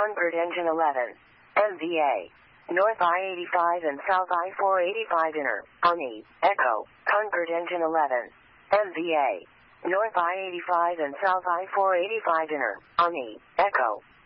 Concord Engine 11. MVA. North I-85 and South I-485 Inner. Army. Echo. Concord Engine 11. MVA. North I-85 and South I-485 Inner. Army. Echo.